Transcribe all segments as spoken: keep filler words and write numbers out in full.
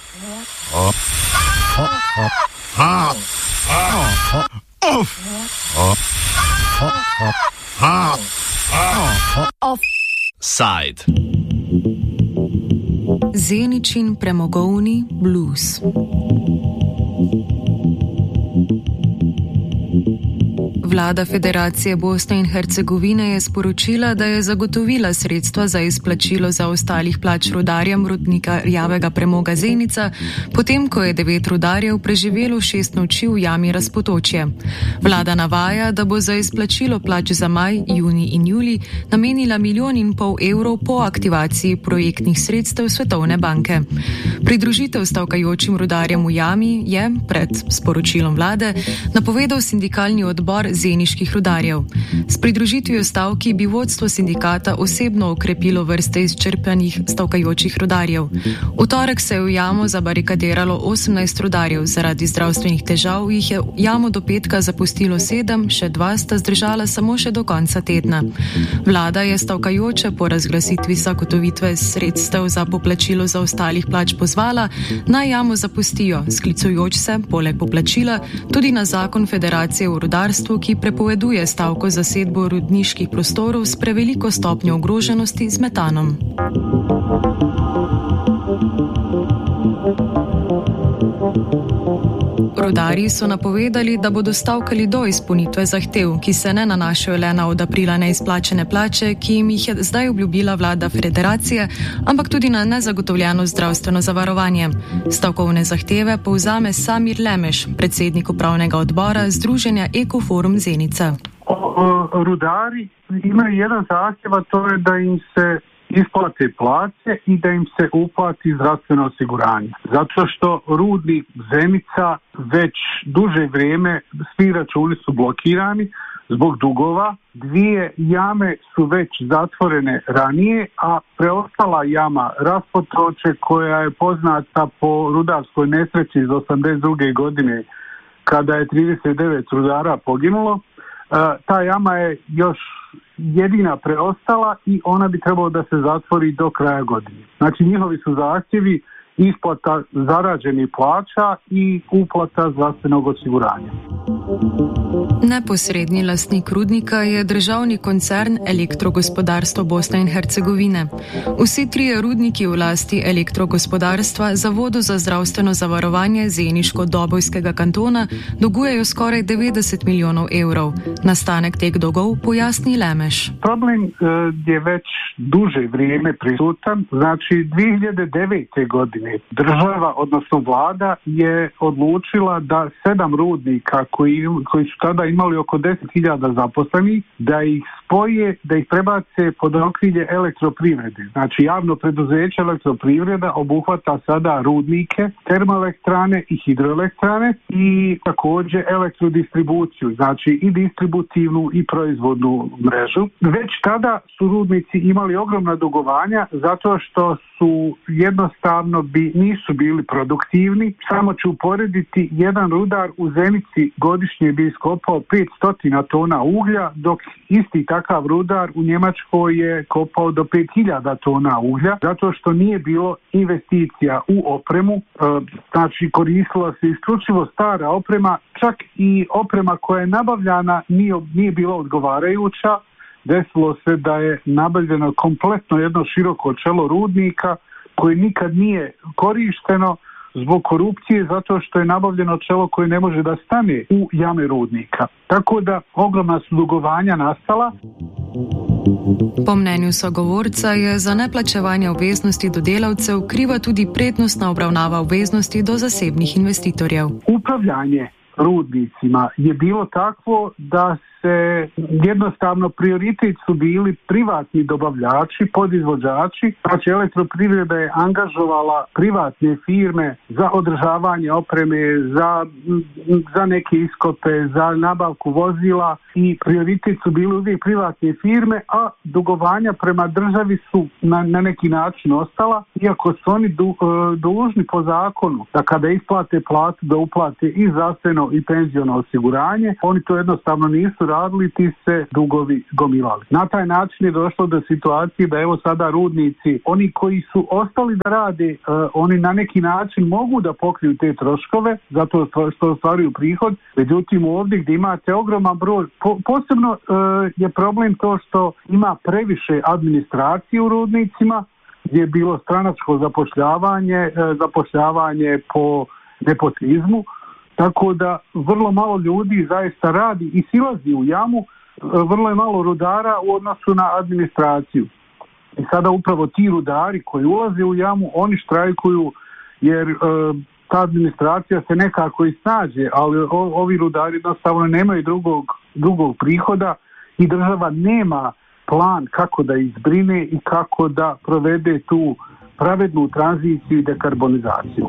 Offside. Zeničin premogovni blues. Vlada Federacije Bosne in Hercegovine je sporočila, da je zagotovila sredstva za izplačilo zaostalih plač rudarjem rudnika rjavega premoga Zenica, potem ko je devet rudarjev preživelo šest noči v jami Razpotočje. Vlada navaja, da bo za izplačilo plač za maj, junij in julij namenila milijon in pol evrov po aktivaciji projektnih sredstev Svetovne banke. Pridružitev stavkajočim rudarjem v jami je, pred sporočilom vlade, napovedal sindikalni odbor zeniških rudarjev. S pridružitvijo stavki bi vodstvo sindikata osebno okrepilo vrste izčrpanih stavkajočih rudarjev. V torek se je v jamo zabarikadiralo osemnajst rudarjev, zaradi zdravstvenih težav jih je jamo do petka zapustilo sedem, še dva sta zdržala samo še do konca tedna. Vlada je stavkajoče po razglasitvi zagotovitve sredstev za poplačilo zaostalih plač pozvala, naj jamo zapustijo, sklicujoč se, poleg poplačila, tudi na zakon Federacije v rudarstvu, ki prepoveduje stavko zasedbo rudniških prostorov s preveliko stopnjo ogroženosti z metanom. Rudarji so napovedali, da bodo stavkali do izpolnitve zahtev, ki se ne nanašajo le na od aprila neizplačene plače, ki jim jih je zdaj obljubila vlada Federacije, ampak tudi na nezagotovljeno zdravstveno zavarovanje. Stavkovne zahteve povzame Samir Lemeš, predsednik upravnega odbora Združenja Ekoforum Zenica. Rudari imaju jedan zahtjev, a to je da im se isplate plaće i da im se uplati zdravstveno osiguranje. Zato što rudnik Zenica već duže vrijeme svi računi su blokirani zbog dugova. Dvije jame su već zatvorene ranije, a preostala jama Raspotoče, koja je poznata po rudarskoj nesreći iz osamdeset druge godine kada je trideset devet rudara poginulo, ta jama je još jedina preostala i ona bi trebalo da se zatvori do kraja godine. Znači njihovi su zahtjevi isplata zarađenih plaća i uplata zdravstvenog osiguranja. Neposredni lastnik rudnika je državni koncern Elektrogospodarstvo Bosne in Hercegovine. Vsi trije rudniki v lasti elektrogospodarstva Zavodu za zdravstveno zavarovanje Zeniško-Dobojskega kantona dolgujejo skoraj devetdeset milijonov evrov. Nastanek teh dolgov pojasni Lemeš. Problem uh, je već duže vrijeme prisutan. Znači dvije hiljade devete. godine država, odnosno vlada, je odlučila da sedam rudnika koji, koji su tada imali oko deset hiljada zaposlenih, da ih spoje, da ih prebace pod okrilje elektroprivrede. Znači javno preduzeće Elektroprivreda obuhvata sada rudnike, termoelektrane i hidroelektrane i također elektrodistribuciju, znači i distributivnu i proizvodnu mrežu. Već tada su rudnici imali ogromna dugovanja zato što su jednostavno bi nisu bili produktivni. Samo ću uporediti, jedan rudar u Zenici godišnje bi iskopao petsto tona uglja, dok isti takav rudar u Njemačkoj je kopao do pet hiljada tona uglja, zato što nije bilo investicija u opremu, znači koristila se isključivo stara oprema, čak i oprema koja je nabavljana nije, nije bila odgovarajuća. Desilo se da je nabavljeno kompletno jedno široko čelo rudnika koje nikad nije korišteno zbog korupcije, zato što je nabavljeno čelo koje ne može da stane u jame rudnika. Tako da ogromna su dugovanja nastala. Po mnenju sogovorca je za neplačevanje obveznosti do delavcev kriva tudi prednostna obravnava obveznosti do zasebnih investitorjev. Upravljanje rudnicima je bilo takvo da se jednostavno prioritet su bili privatni dobavljači, podizvođači, znači Elektroprivreda je angažovala privatne firme za održavanje opreme, za, za neke iskope, za nabavku vozila i prioritet su bili uvijek privatne firme, a dugovanja prema državi su na, na neki način ostala, iako su oni du, dužni po zakonu da kada isplate platu da uplate i zdravstveno i penziono osiguranje, oni to jednostavno nisu radili, ti se dugovi gomilali. Na taj način je došlo do situacije da evo sada rudnici, oni koji su ostali da rade, uh, oni na neki način mogu da pokriju te troškove zato što ostvaruju prihod, međutim ovdje gdje imate ogroman broj, po, posebno uh, je problem to što ima previše administracije u rudnicima, gdje je bilo stranačko zapošljavanje, uh, zapošljavanje po nepotizmu, tako da vrlo malo ljudi zaista radi i silazi u jamu, vrlo je malo rudara u odnosu na administraciju. I sada upravo ti rudari koji ulaze u jamu, oni štrajkuju jer e, ta administracija se nekako i snađe, ali o, ovi rudari jednostavno nemaju drugog, drugog prihoda i država nema plan kako da izbrine i kako da provede tu pravednu tranziciju i dekarbonizaciju.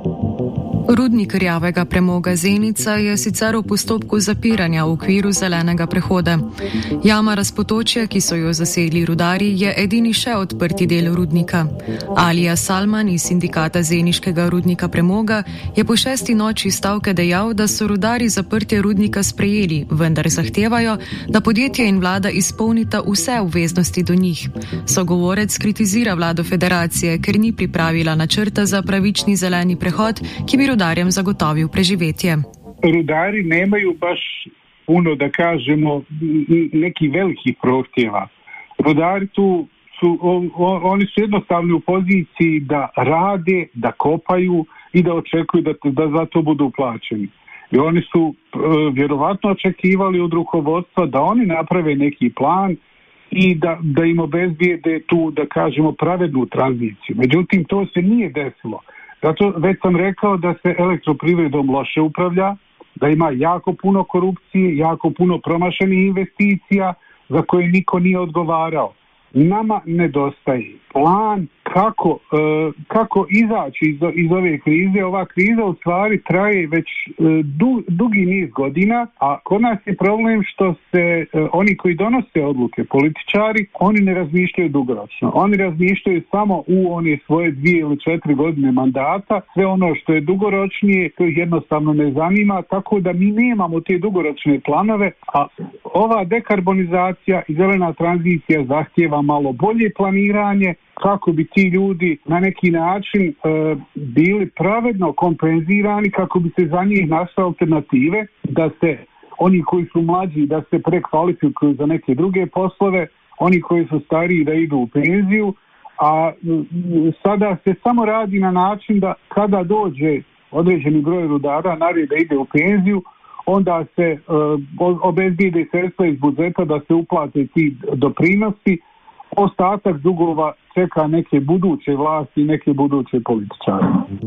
Rudnik rjavega premoga Zenica je sicer v postopku zapiranja v okviru zelenega prehoda. Jama razpotočja, ki so jo zasedli rudarji, je edini še odprti del rudnika. Alija Salman iz sindikata Zeniškega rudnika premoga je po šesti noči stavke dejal, da so rudarji zaprtje rudnika sprejeli, vendar zahtevajo, da podjetje in vlada izpolnita vse obveznosti do njih. Sogovorec kritizira vlado federacije, ker ni pripravila načrta za pravični zeleni prehod, ki bi rudarjem zagotovil preživetje. Rudari nemaju baš puno, da kažemo, nekih velikih prohtjeva. Rudari tu su, oni su jednostavno u poziciji da rade, da kopaju i da očekuju da, da za to budu plaćeni. I oni su vjerovatno očekivali od rukovodstva da oni naprave neki plan i da, da im obezbijede tu, da kažemo, pravednu tranziciju. Međutim, to se nije desilo. Zato već sam rekao da se elektroprivredom loše upravlja, da ima jako puno korupcije, jako puno promašenih investicija za koje niko nije odgovarao. Nama nedostaje plan kako, e, kako izaći iz, iz ove krize. Ova kriza u stvari traje već e, du, dugi niz godina, a kod nas je problem što se e, oni koji donose odluke, političari, oni ne razmišljaju dugoročno. Oni razmišljaju samo u one svoje dvije ili četiri godine mandata. Sve ono što je dugoročnije, to ih jednostavno ne zanima, tako da mi nemamo te dugoročne planove, a ova dekarbonizacija i zelena tranzicija zahtijeva malo bolje planiranje, kako bi ti ljudi na neki način e, bili pravedno kompenzirani, kako bi se za njih našle alternative, da se oni koji su mlađi da se prekvalifikuju za neke druge poslove, oni koji su stariji da idu u penziju, a m, sada se samo radi na način da kada dođe određeni broj rudara na red da ide u penziju, onda se e, obezbijede sredstva iz budžeta da se uplate ti doprinosi. Ostatak dugova čeka neke buduće vlasti i neke buduće političare.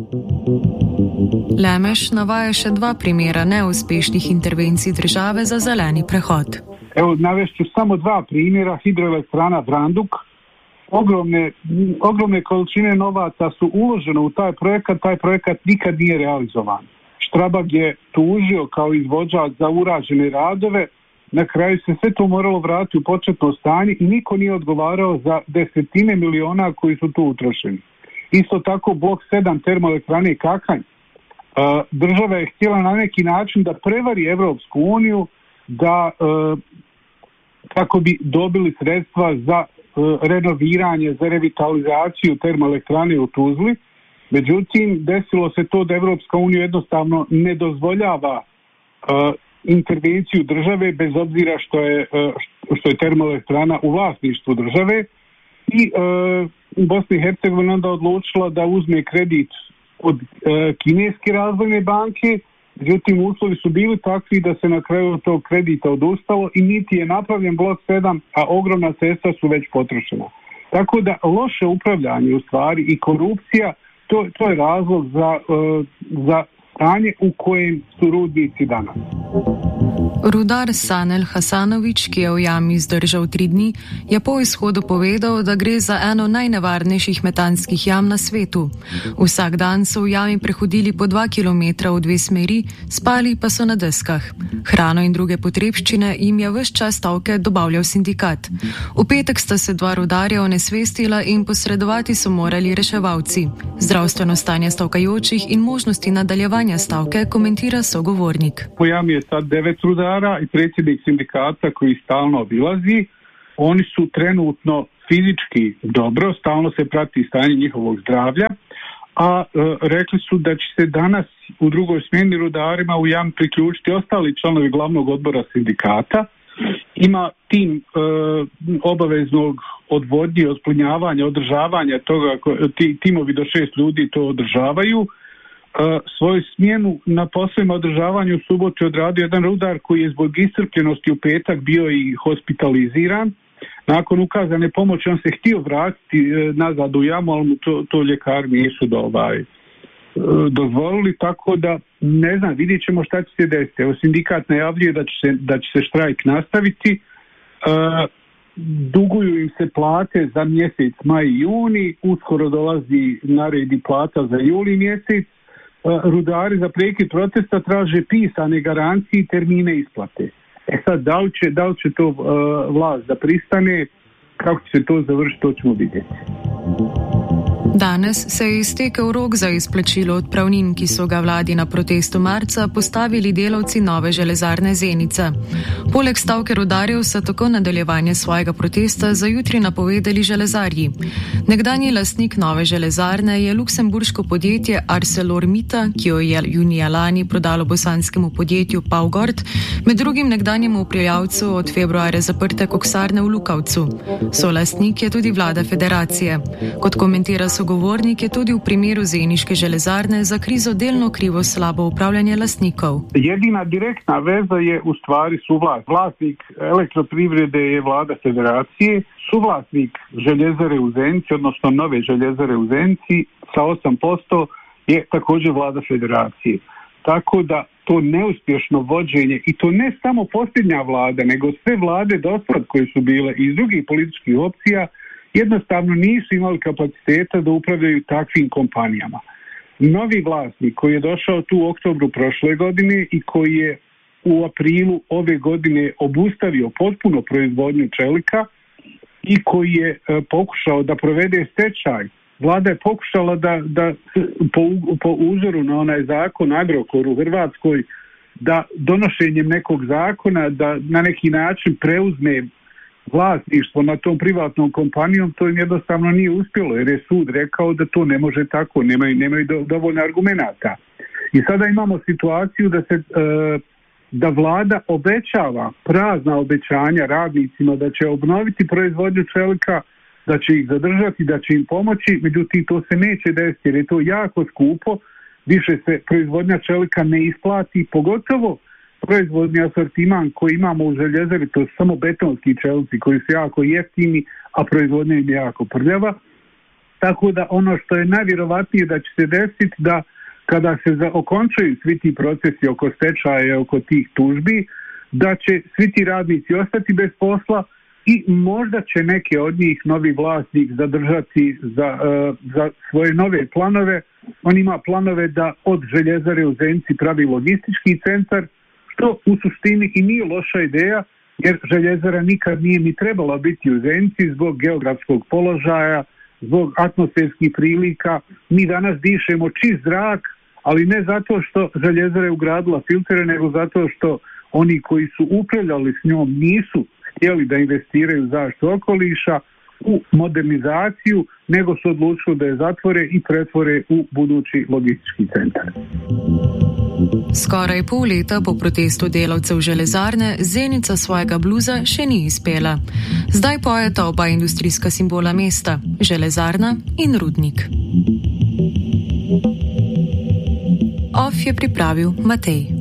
Lemeš navaja še dva primera neuspešnih intervencij države za zeleni prehod. Evo, navešću samo dva primjera. Hidroelektrana Vranduk. Ogromne, ogromne količine novaca su uložene u taj projekat, taj projekat nikad nije realizovan. Štrabag je tužio kao izvođač za urađene radove. Na kraju se sve to moralo vratiti u početno stanje i niko nije odgovarao za desetine miliona koji su tu utrošeni. Isto tako blok sedam termoelektrane Kakanj. Država je htjela na neki način da prevari Evropsku uniju da kako bi dobili sredstva za renoviranje, za revitalizaciju termoelektrane u Tuzli. Međutim, desilo se to da Evropska unija jednostavno ne dozvoljava intervenciju države bez obzira što je, što je termoelektrana u vlasništvu države i e, Bosna i Hercegovina onda odlučila da uzme kredit od e, Kineske razvojne banke, međutim uslovi su bili takvi da se na kraju tog kredita odustalo i niti je napravljen blok sedam, a ogromna sredstva su već potrošena. Tako da loše upravljanje u stvari i korupcija, to, to je razlog za, e, za stanje u kojem su rudnici danas. Rudar Sanel Hasanović, ki je v jami zdržal tri dni, je po izhodu povedal, da gre za eno najnevarnejših metanskih jam na svetu. Vsak dan so v jami prehodili po dva kilometra v dve smeri, spali pa so na deskah. Hrano in druge potrebščine jim je ves čas stavke dobavljal sindikat. V petek sta se dva rudarja onesvestila in posredovati so morali reševalci. Zdravstveno stanje stavkajočih in možnosti nadaljevanja nadaljevanja stavke komentira sogovornik. Pojam je sad devet rudara i predsjednik sindikata koji stalno obilazi. Oni su trenutno fizički dobro, stalno se prati stanje njihovog zdravlja, a e, rekli su da će se danas u drugoj smjeni rudarima u jam priključiti ostali članovi glavnog odbora sindikata. Ima tim e, obaveznog odvodnje, osplinjavanja, održavanja toga, ti, timovi do šest ljudi to održavaju. E, svoju smjenu na poslovima održavanja u subotu odradio jedan rudar koji je zbog iscrpljenosti u petak bio i hospitaliziran. Nakon ukazane pomoći on se htio vratiti e, nazad u jamu, ali mu to, to ljekari nisu do ovaj, e, dozvolili, tako da ne znam, vidjet ćemo šta će se desiti. Evo, sindikat najavljuje da će se, da će se štrajk nastaviti, e, duguju im se plate za mjesec maj i juni, uskoro dolazi na red i plata za juli mjesec, e, rudari za prekid protesta traže pisane garancije i termine isplate. E sad, da li će, da li će to uh, vlast da pristane, kako će se to završiti, to ćemo vidjeti. Danes se je iztekel rok za izplačilo odpravnin, ki so ga vladi na protestu marca postavili delavci Nove železarne Zenica. Poleg stavke rudarjev so tako nadaljevanje svojega protesta za jutri napovedali železarji. Nekdanji lastnik Nove železarne je luksemburško podjetje ArcelorMittal, ki jo je junija lani prodalo bosanskemu podjetju Pavgord, med drugim nekdanjemu upravljavcu od februarja zaprte koksarne v Lukavcu. Solastnik je tudi vlada federacije. Kot komentira sogovornik, je tudi v primeru zeniške železarne za krizo delno krivo slabo upravljanje lastnikov. Jedina direktna veza je u stvari suvlasnik. Vlasnik elektroprivrede je vlada federacije, suvlasnik željezare u Zenici, odnosno Nove željezare u Zenici sa osam posto je također vlada federacije. Tako da to neuspješno vođenje, i to ne samo posljednja vlada, nego sve vlade dosad koje su bile iz drugih političkih opcija, jednostavno nisu imali kapaciteta da upravljaju takvim kompanijama. Novi vlasnik koji je došao tu u oktobru prošle godine i koji je u aprilu ove godine obustavio potpuno proizvodnju čelika i koji je e, pokušao da provede stečaj. Vlada je pokušala da, da po, po uzoru na onaj zakon Agrokor u Hrvatskoj, da donošenjem nekog zakona da na neki način preuzme vlasništvo nad tom privatnom kompanijom, to im jednostavno nije uspjelo, jer je sud rekao da to ne može tako, nemaju, nemaju do, dovoljno argumenata. I sada imamo situaciju da se e, da vlada obećava prazna obećanja radnicima da će obnoviti proizvodnju čelika, da će ih zadržati, da će im pomoći, međutim to se neće desiti jer je to jako skupo, više se proizvodnja čelika ne isplati, pogotovo proizvodni asortiman koji imamo u željezari, to su samo betonski čelici koji su jako jeftini, a proizvodnja im je jako prljava. Tako da ono što je najvjerovatnije da će se desiti da kada se okončaju svi ti procesi oko stečaja, oko tih tužbi, da će svi ti radnici ostati bez posla i možda će neke od njih novi vlasnik zadržati za, uh, za svoje nove planove. On ima planove da od željezare u Zenici pravi logistički centar, što u suštini i nije loša ideja, jer željezara nikad nije ni trebala biti u Zenici zbog geografskog položaja, zbog atmosferskih prilika. Mi danas dišemo čist zrak, ali ne zato što željezara je ugradila filtere, nego zato što oni koji su upravljali s njom nisu htjeli da investiraju u zaštitu okoliša, u modernizaciju, nego su odlučili da je zatvore i pretvore u budući logistički centar. Skoraj pol leta po protestu delavcev železarne Zenica svojega bluza še ni izpela. Zdaj pojeta oba industrijska simbola mesta, železarna in rudnik. Off je pripravil Matej.